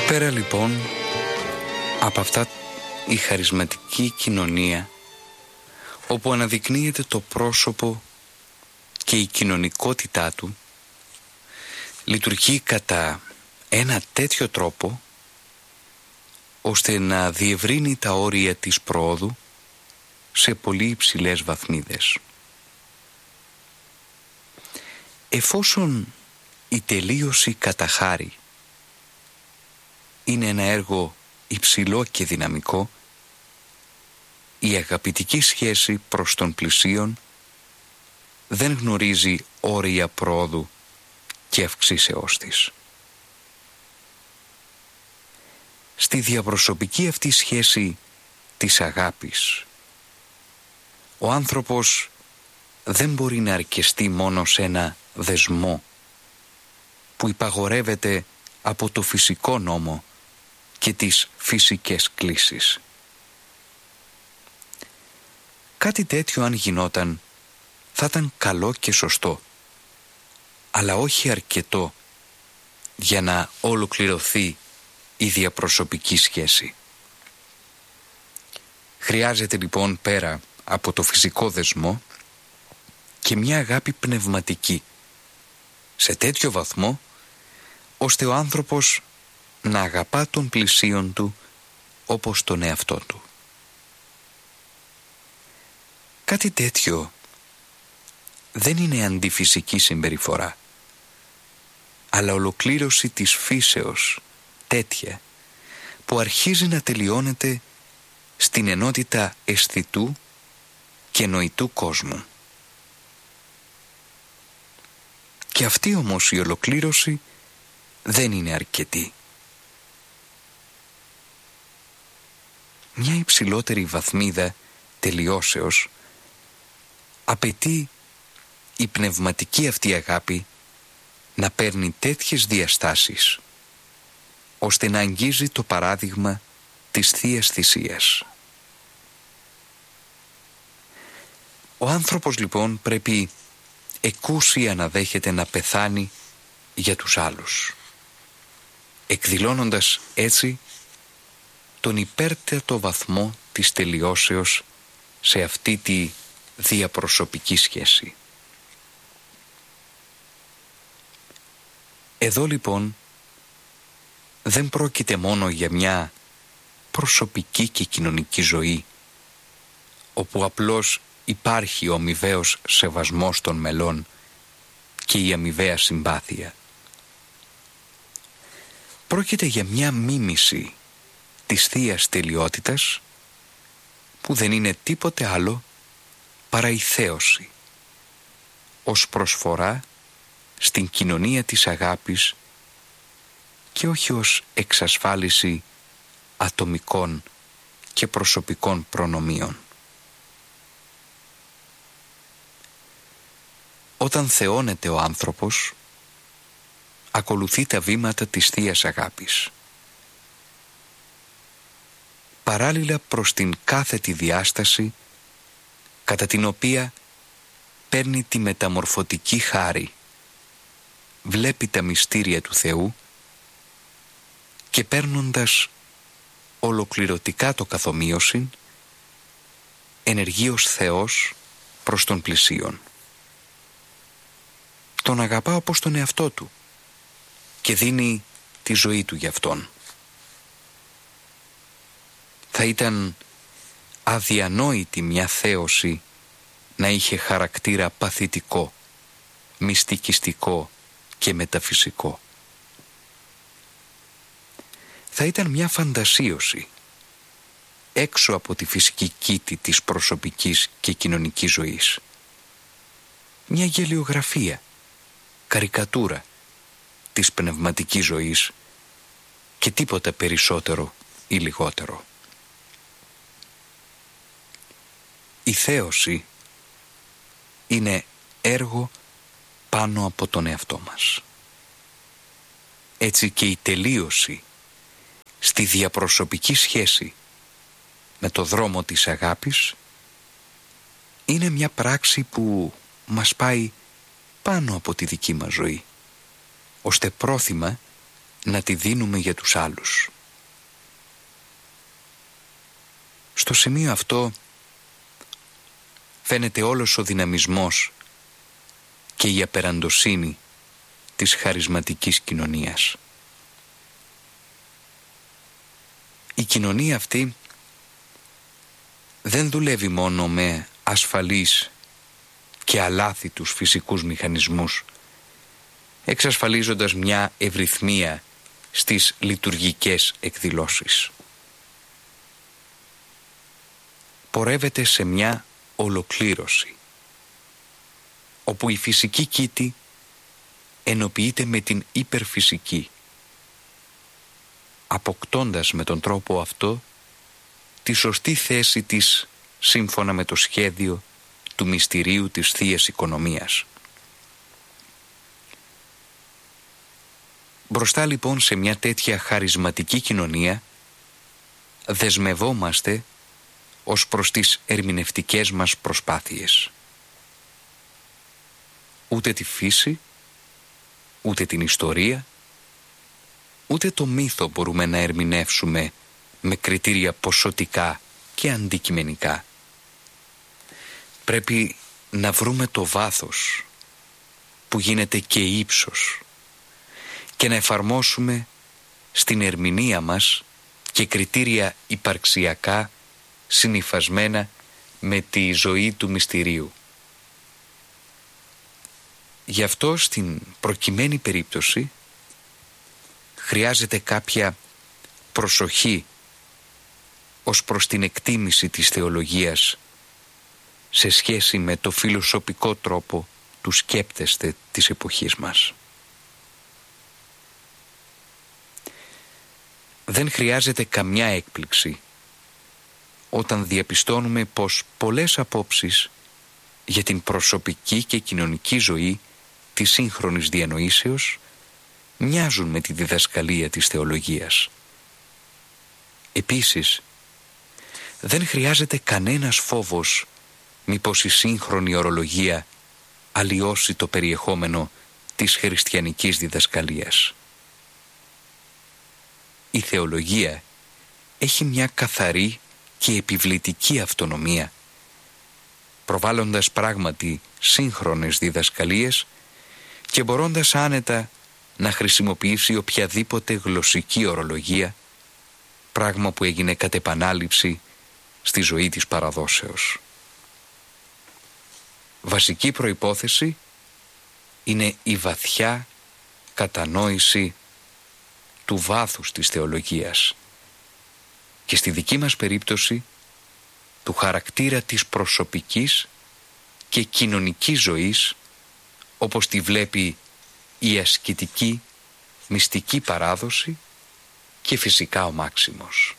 Πέρα λοιπόν από αυτά η χαρισματική κοινωνία, όπου αναδεικνύεται το πρόσωπο και η κοινωνικότητά του, λειτουργεί κατά ένα τέτοιο τρόπο ώστε να διευρύνει τα όρια της προόδου σε πολύ υψηλές βαθμίδες. Εφόσον η τελείωση κατά χάρη είναι ένα έργο υψηλό και δυναμικό, η αγαπητική σχέση προς τον πλησίον δεν γνωρίζει όρια πρόοδου και αυξήσεώς της. Στη διαπροσωπική αυτή σχέση της αγάπης, ο άνθρωπος δεν μπορεί να αρκεστεί μόνο σε ένα δεσμό που υπαγορεύεται από το φυσικό νόμο και τις φυσικές κλίσεις. Κάτι τέτοιο αν γινόταν θα ήταν καλό και σωστό, αλλά όχι αρκετό για να ολοκληρωθεί η διαπροσωπική σχέση. Χρειάζεται λοιπόν πέρα από το φυσικό δεσμό και μια αγάπη πνευματική, σε τέτοιο βαθμό ώστε ο άνθρωπος να αγαπά τον πλησίον του όπως τον εαυτό του. Κάτι τέτοιο δεν είναι αντιφυσική συμπεριφορά, αλλά ολοκλήρωση της φύσεως τέτοια που αρχίζει να τελειώνεται στην ενότητα αισθητού και νοητού κόσμου. Και αυτή όμως η ολοκλήρωση δεν είναι αρκετή. Μια υψηλότερη βαθμίδα τελειώσεως απαιτεί η πνευματική αυτή αγάπη να παίρνει τέτοιες διαστάσεις ώστε να αγγίζει το παράδειγμα της Θείας Θυσίας. Ο άνθρωπος λοιπόν πρέπει εκούσια να δέχεται να πεθάνει για τους άλλους, εκδηλώνοντας έτσι τον υπέρτατο βαθμό της τελειώσεως σε αυτή τη διαπροσωπική σχέση. Εδώ λοιπόν δεν πρόκειται μόνο για μια προσωπική και κοινωνική ζωή, όπου απλώς υπάρχει ο αμοιβαίος σεβασμός των μελών και η αμοιβαία συμπάθεια. Πρόκειται για μια μίμηση της Θείας Τελειότητας, που δεν είναι τίποτε άλλο παρά η θέωση, ως προσφορά στην κοινωνία της αγάπης και όχι ως εξασφάλιση ατομικών και προσωπικών προνομίων. Όταν θεώνεται ο άνθρωπος, ακολουθεί τα βήματα της Θείας Αγάπης. Παράλληλα προς την κάθετη διάσταση κατά την οποία παίρνει τη μεταμορφωτική χάρη, βλέπει τα μυστήρια του Θεού και παίρνοντας ολοκληρωτικά το καθομοίωσιν, ενεργεί ως Θεός προς τον πλησίον. Τον αγαπά όπως τον εαυτό του και δίνει τη ζωή του για αυτόν. Θα ήταν αδιανόητη μια θέωση να είχε χαρακτήρα παθητικό, μυστικιστικό και μεταφυσικό. Θα ήταν μια φαντασίωση έξω από τη φυσική κήτη της προσωπικής και κοινωνικής ζωής. Μια γελιογραφία, καρικατούρα της πνευματικής ζωής και τίποτα περισσότερο ή λιγότερο. Η θέωση είναι έργο πάνω από τον εαυτό μας. Έτσι και η τελείωση στη διαπροσωπική σχέση με το δρόμο της αγάπης είναι μια πράξη που μας πάει πάνω από τη δική μας ζωή, ώστε πρόθυμα να τη δίνουμε για τους άλλους. Στο σημείο αυτό φαίνεται όλος ο δυναμισμός και η απεραντοσύνη της χαρισματικής κοινωνίας. Η κοινωνία αυτή δεν δουλεύει μόνο με ασφαλείς και αλάθητους φυσικούς μηχανισμούς, εξασφαλίζοντας μια ευρυθμία στις λειτουργικές εκδηλώσεις. Πορεύεται σε μια ολοκλήρωση, όπου η φυσική κήτη ενοποιείται με την υπερφυσική, αποκτώντας με τον τρόπο αυτό τη σωστή θέση της σύμφωνα με το σχέδιο του μυστηρίου της Θείας Οικονομίας. Μπροστά λοιπόν σε μια τέτοια χαρισματική κοινωνία δεσμευόμαστε ως προς τις ερμηνευτικές μας προσπάθειες. Ούτε τη φύση, ούτε την ιστορία, ούτε το μύθο μπορούμε να ερμηνεύσουμε με κριτήρια ποσοτικά και αντικειμενικά. Πρέπει να βρούμε το βάθος που γίνεται και ύψος και να εφαρμόσουμε στην ερμηνεία μας και κριτήρια υπαρξιακά συνυφασμένα με τη ζωή του μυστηρίου. Γι' αυτό στην προκειμένη περίπτωση χρειάζεται κάποια προσοχή ως προς την εκτίμηση της θεολογίας σε σχέση με το φιλοσοφικό τρόπο του σκέπτεστε της εποχής μας. Δεν χρειάζεται καμιά έκπληξη όταν διαπιστώνουμε πως πολλές απόψεις για την προσωπική και κοινωνική ζωή της σύγχρονης διανοήσεως μοιάζουν με τη διδασκαλία της θεολογίας. Επίσης, δεν χρειάζεται κανένας φόβος μήπως η σύγχρονη ορολογία αλλοιώσει το περιεχόμενο της χριστιανικής διδασκαλίας. Η θεολογία έχει μια καθαρή και επιβλητική αυτονομία, προβάλλοντας πράγματι σύγχρονες διδασκαλίες και μπορώντας άνετα να χρησιμοποιήσει οποιαδήποτε γλωσσική ορολογία, πράγμα που έγινε κατ' επανάληψη στη ζωή της παραδόσεως. Βασική προϋπόθεση είναι η βαθιά κατανόηση του βάθους της θεολογίας και στη δική μας περίπτωση του χαρακτήρα της προσωπικής και κοινωνικής ζωής όπως τη βλέπει η ασκητική μυστική παράδοση και φυσικά ο Μάξιμος.